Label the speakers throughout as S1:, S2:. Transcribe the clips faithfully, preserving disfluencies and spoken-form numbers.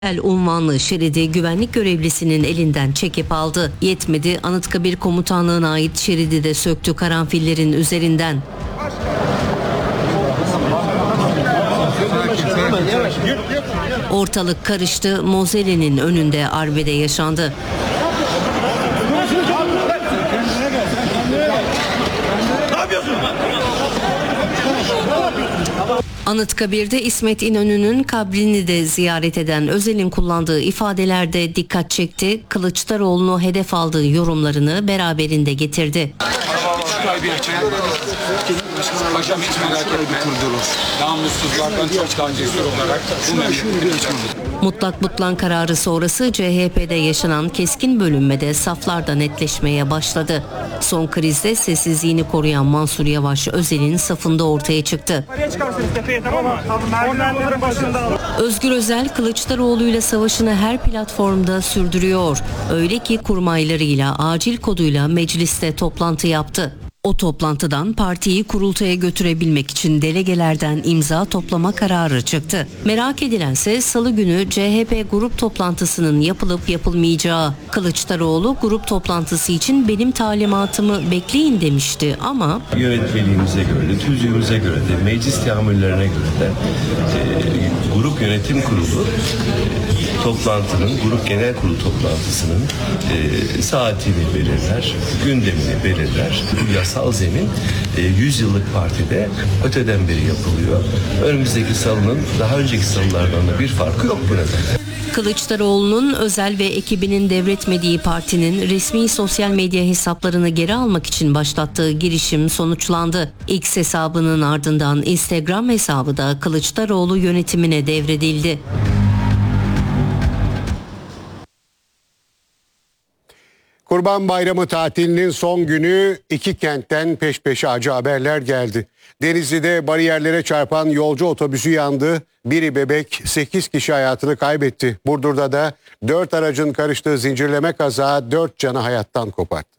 S1: unvanlı şeridi güvenlik görevlisinin elinden çekip aldı. Yetmedi, Anıtkabir Komutanlığı'na ait şeridi de söktü karanfillerin üzerinden. Ortalık karıştı, Mozelle'nin önünde arbede yaşandı. Anıtkabir'de İsmet İnönü'nün kabrini de ziyaret eden Özel'in kullandığı ifadelerde dikkat çekti. Kılıçdaroğlu'nu hedef aldığı yorumlarını beraberinde getirdi.
S2: Paşam hiç merak etme. Namussuzlardan çok daha cesur olarak bu memleketi.
S1: Mutlak butlan kararı sonrası C H P'de yaşanan keskin bölünme de saflarda netleşmeye başladı. Son krizde sessizliğini koruyan Mansur Yavaş Özel'in safında ortaya çıktı. Özgür Özel Kılıçdaroğlu'yla savaşını her platformda sürdürüyor. Öyle ki kurmaylarıyla acil koduyla mecliste toplantı yaptı. O toplantıdan partiyi kurultaya götürebilmek için delegelerden imza toplama kararı çıktı. Merak edilense Salı günü C H P grup toplantısının yapılıp yapılmayacağı. Kılıçdaroğlu grup toplantısı için benim talimatımı bekleyin demişti ama
S3: yönetmeliğimize göre de, tüzüğümüze göre de, meclis teamüllerine göre de e, grup yönetim kurulu e, toplantının, grup genel kurulu toplantısının e, saatini belirler, gündemini belirler. Yasal zemin yüz yıllık partide öteden beri yapılıyor. Önümüzdeki salının daha önceki salılardan da bir farkı yok bu nedenle.
S1: Kılıçdaroğlu'nun Özel ve ekibinin devretmediği partinin resmi sosyal medya hesaplarını geri almak için başlattığı girişim sonuçlandı. X hesabının ardından Instagram hesabı da Kılıçdaroğlu yönetimine devredildi.
S4: Kurban Bayramı tatilinin son günü iki kentten peş peşe acı haberler geldi. Denizli'de bariyerlere çarpan yolcu otobüsü yandı. Biri bebek, sekiz kişi hayatını kaybetti. Burdur'da da dört aracın karıştığı zincirleme kaza dört canı hayattan koparttı.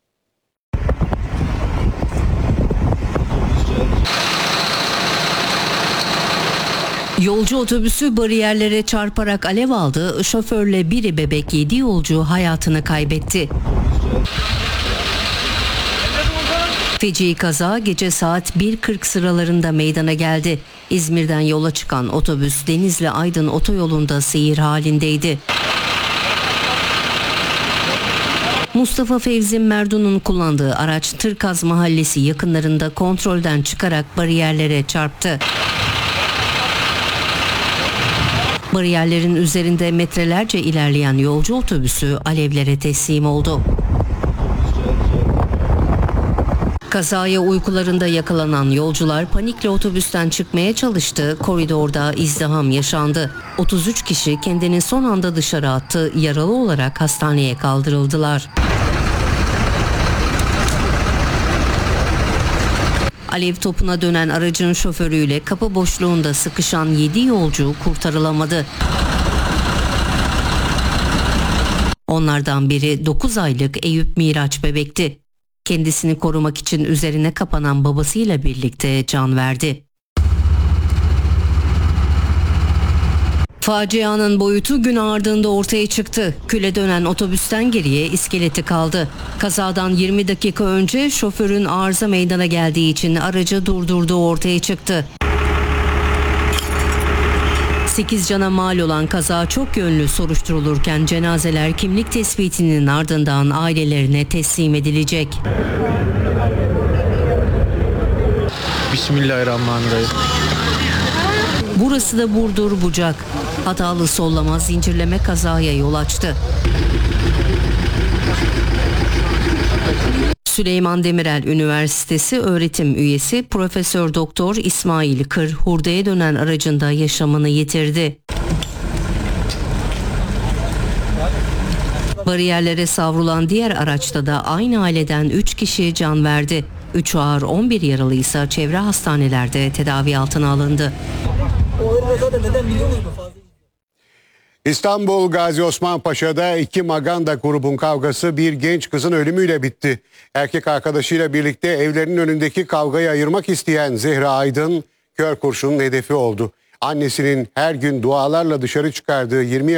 S1: Yolcu otobüsü bariyerlere çarparak alev aldı. Şoförle biri bebek, yedi yolcu hayatını kaybetti. Feci kaza gece saat bir kırk sıralarında meydana geldi. İzmir'den yola çıkan otobüs Denizli-Aydın otoyolunda seyir halindeydi. Mustafa Fevzi Merdun'un kullandığı araç Tırkaz Mahallesi yakınlarında kontrolden çıkarak bariyerlere çarptı. Bariyerlerin üzerinde metrelerce ilerleyen yolcu otobüsü alevlere teslim oldu. Kazaya uykularında yakalanan yolcular panikle otobüsten çıkmaya çalıştı. Koridorda izdiham yaşandı. otuz üç kişi kendini son anda dışarı attı. Yaralı olarak hastaneye kaldırıldılar. Alev topuna dönen aracın şoförüyle kapı boşluğunda sıkışan yedi yolcu kurtarılamadı. Onlardan biri dokuz aylık Eyüp Miraç bebekti. Kendisini korumak için üzerine kapanan babasıyla birlikte can verdi. Facianın boyutu gün ardında ortaya çıktı. Küle dönen otobüsten geriye iskeleti kaldı. Kazadan yirmi dakika önce şoförün arıza meydana geldiği için aracı durdurduğu ortaya çıktı. sekiz cana mal olan kaza çok yönlü soruşturulurken cenazeler kimlik tespitinin ardından ailelerine teslim edilecek.
S5: Bismillahirrahmanirrahim.
S1: Burası da Burdur Bucak. Hatalı sollama zincirleme kazaya yol açtı. Süleyman Demirel Üniversitesi öğretim üyesi Profesör Doktor İsmail Kır hurdaya dönen aracında yaşamını yitirdi. Bariyerlere savrulan diğer araçta da aynı aileden üç kişi can verdi. üç ağır on bir yaralı ise çevre hastanelerde tedavi altına alındı.
S4: İstanbul Gazi Osman Paşa'da iki Maganda grubun kavgası bir genç kızın ölümüyle bitti. Erkek arkadaşıyla birlikte evlerinin önündeki kavgayı ayırmak isteyen Zehra Aydın kör kurşunun hedefi oldu. Annesinin her gün dualarla dışarı çıkardığı yirmi